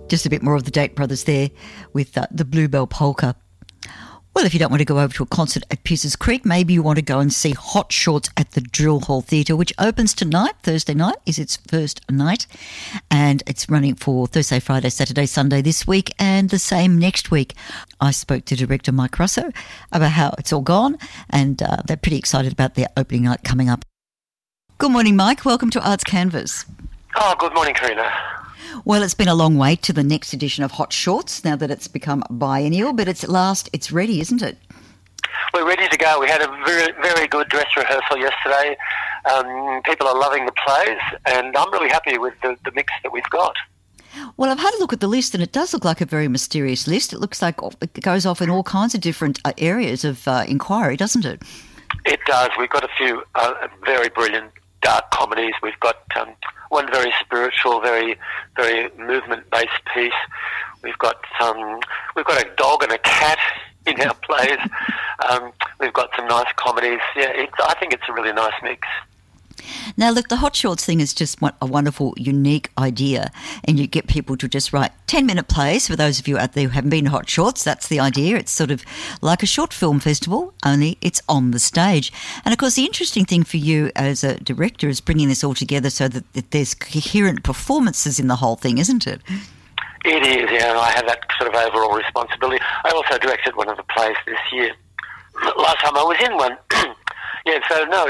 Just a bit more of the Date Brothers there with the Bluebell Polka. Well, if you don't want to go over to a concert at Pierces Creek, maybe you want to go and see Hot Shorts at the Drill Hall Theatre, which opens tonight. Thursday night is its first night, and it's running for Thursday, Friday, Saturday, Sunday this week, and the same next week. I spoke to director Mike Russo about how it's all gone, and they're pretty excited about their opening night coming up. Good morning, Mike. Welcome to Arts Canvas. Oh, good morning, Karina. Well, it's been a long wait to the next edition of Hot Shorts now that it's become biennial, but it's ready, isn't it? We're ready to go. We had a very, very good dress rehearsal yesterday. People are loving the plays, and I'm really happy with the mix that we've got. Well, I've had a look at the list, and it does look like a very mysterious list. It looks like it goes off in all kinds of different areas of inquiry, doesn't it? It does. We've got a few very brilliant dark comedies. We've got one very spiritual, very, very movement-based piece. We've got a dog and a cat in our plays. We've got some nice comedies. Yeah, I think it's a really nice mix. Now, look, the Hot Shorts thing is just a wonderful, unique idea, and you get people to just write 10-minute plays. For those of you out there who haven't been to Hot Shorts, that's the idea. It's sort of like a short film festival, only it's on the stage. And, of course, the interesting thing for you as a director is bringing this all together so that there's coherent performances in the whole thing, isn't it? It is, yeah, and I have that sort of overall responsibility. I also directed one of the plays this year. Last time I was in one. Yeah, so, no,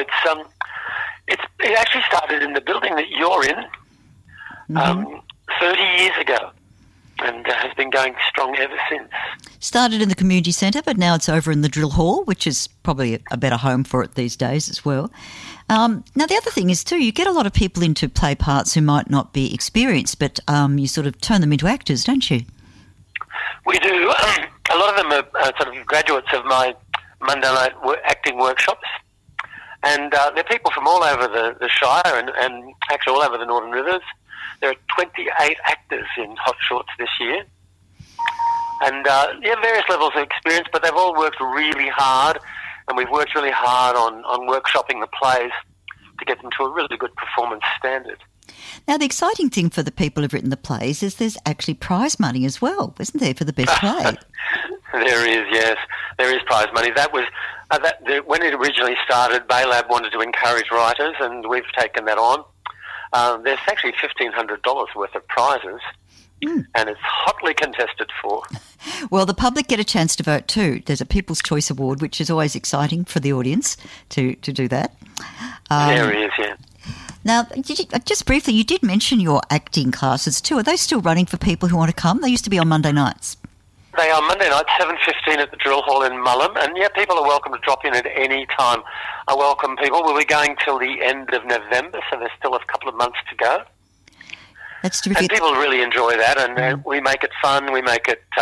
it actually started in the building that you're in 30 years ago, and has been going strong ever since. Started in the community centre, but now it's over in the Drill Hall, which is probably a better home for it these days as well. Now, the other thing is, too, you get a lot of people into play parts who might not be experienced, but you sort of turn them into actors, don't you? We do. A lot of them are sort of graduates of my Monday night acting workshops. And they're people from all over the Shire and actually all over the Northern Rivers. There are 28 actors in Hot Shorts this year. And, various levels of experience, but they've all worked really hard, and we've worked really hard on workshopping the plays to get them to a really good performance standard. Now, the exciting thing for the people who've written the plays is there's actually prize money as well, isn't there, for the best play? There is, yes. There is prize money. That was when it originally started, Baylab wanted to encourage writers, and we've taken that on. There's actually $1,500 worth of prizes, and it's hotly contested for. Well, the public get a chance to vote too. There's a People's Choice Award, which is always exciting for the audience to do that. There is, yeah. Now, just briefly, you did mention your acting classes too. Are they still running for people who want to come? They used to be on Monday nights. They are Monday night, 7:15 at the Drill Hall in Mullum. And, yeah, people are welcome to drop in at any time. I welcome people. We'll be going till the end of November, so there's still a couple of months to go. That's terrific. And people really enjoy that, and we make it fun. We make it,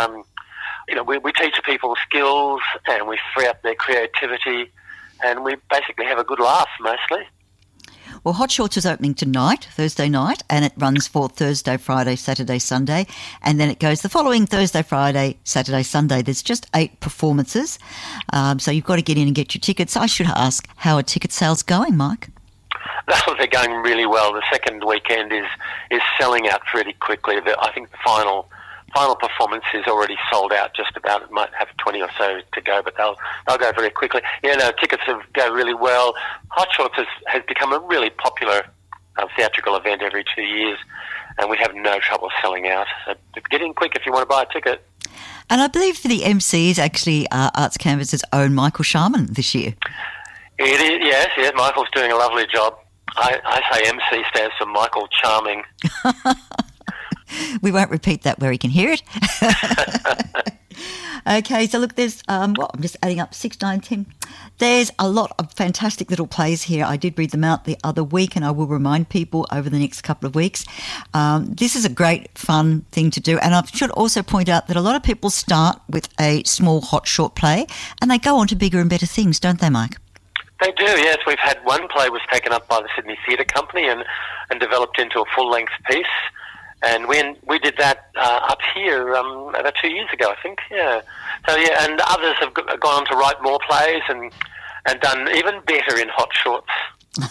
we teach people skills, and we free up their creativity, and we basically have a good laugh, mostly. Well, Hot Shorts is opening tonight, Thursday night, and it runs for Thursday, Friday, Saturday, Sunday, and then it goes the following Thursday, Friday, Saturday, Sunday. There's just 8 performances, so you've got to get in and get your tickets. I should ask, how are ticket sales going, Mike? They're going really well. The second weekend is selling out pretty quickly. I think the final performance is already sold out just about. It might have 20 or so to go, but they'll go very quickly. Yeah, no, tickets go really well. Hot Shorts has become a really popular theatrical event every 2 years, and we have no trouble selling out. So get in quick if you want to buy a ticket. And I believe for the MC is actually Arts Canvas's own Michael Sharman this year. It is, yes, Michael's doing a lovely job. I say MC stands for Michael Charming. We won't repeat that where he can hear it. Okay, so look, there's, I'm just adding up, 6, 9, 10. There's a lot of fantastic little plays here. I did read them out the other week, and I will remind people over the next couple of weeks. This is a great, fun thing to do. And I should also point out that a lot of people start with a small, hot, short play, and they go on to bigger and better things, don't they, Mike? They do, yes. We've had one play was taken up by the Sydney Theatre Company and developed into a full-length piece. And we did that up here about 2 years ago, I think. Yeah. So yeah, and others have gone on to write more plays and done even better in Hot Shorts.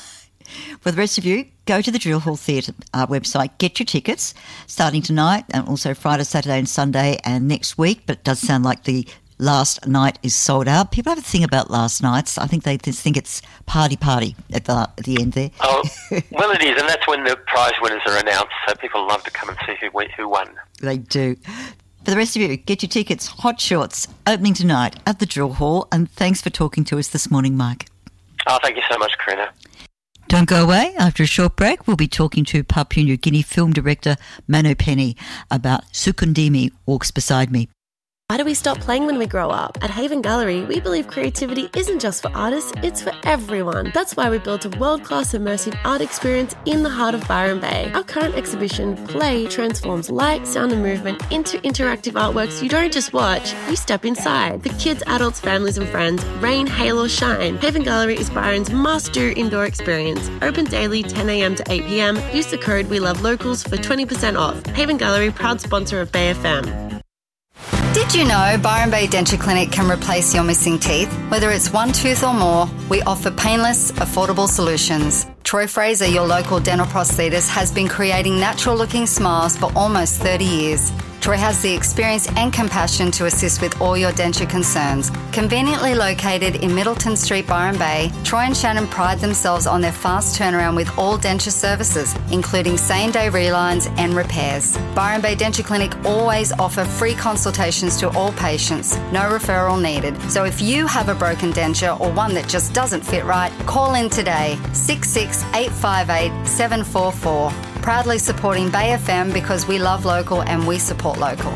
For the rest of you, go to the Drill Hall Theatre website, get your tickets, starting tonight and also Friday, Saturday and Sunday and next week. But it does sound like the last night is sold out. People have a thing about last nights. I think they just think it's party at the end there. Oh, well, it is, and that's when the prize winners are announced, so people love to come and see who won. They do. For the rest of you, get your tickets. Hot Shorts, opening tonight at the Drill Hall. And thanks for talking to us this morning, Mike. Oh, thank you so much, Karina. Don't go away. After a short break, we'll be talking to Papua New Guinea film director Mano Penny about Sukundimi Walks Beside Me. Why do we stop playing when we grow up? At Haven Gallery, we believe creativity isn't just for artists, it's for everyone. That's why we built a world-class immersive art experience in the heart of Byron Bay. Our current exhibition, Play, transforms light, sound and movement into interactive artworks you don't just watch, you step inside. For kids, adults, families and friends, rain, hail or shine, Haven Gallery is Byron's must-do indoor experience. Open daily 10 a.m. to 8 p.m. Use the code WeLoveLocals for 20% off. Haven Gallery, proud sponsor of Bay FM. Did you know Byron Bay Denture Clinic can replace your missing teeth? Whether it's one tooth or more, we offer painless, affordable solutions. Troy Fraser, your local dental prosthetist, has been creating natural-looking smiles for almost 30 years. Troy has the experience and compassion to assist with all your denture concerns. Conveniently located in Middleton Street, Byron Bay, Troy and Shannon pride themselves on their fast turnaround with all denture services, including same-day relines and repairs. Byron Bay Denture Clinic always offer free consultations to all patients, no referral needed. So if you have a broken denture or one that just doesn't fit right, call in today, 858 744. Proudly supporting Bay FM because we love local and we support local.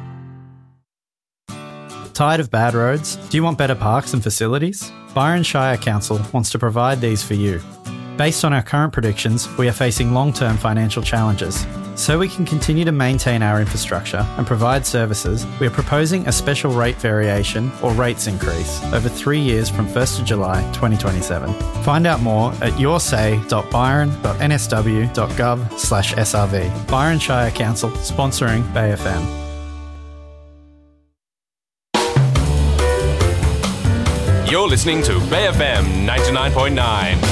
Tired of bad roads? Do you want better parks and facilities? Byron Shire Council wants to provide these for you. Based on our current predictions, we are facing long-term financial challenges. So we can continue to maintain our infrastructure and provide services, we are proposing a special rate variation or rates increase over 3 years from 1st of July 2027. Find out more at yoursay.byron.nsw.gov/SRV. Byron Shire Council, sponsoring Bay FM. You're listening to Bay FM 99.9.